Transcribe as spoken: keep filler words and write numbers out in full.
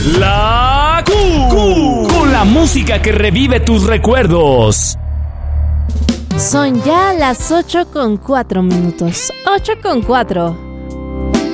La Q, con la música que revive tus recuerdos. Son ya las ocho con cuatro minutos. ocho con cuatro.